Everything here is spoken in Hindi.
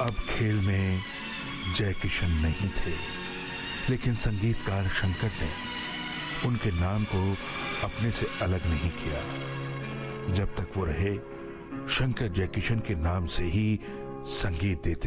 अब खेल में जय किशन नहीं थे, लेकिन संगीतकार शंकर ने उनके नाम को अपने से अलग नहीं किया। जब तक वो रहे, शंकर जय किशन के नाम से ही संगीत देते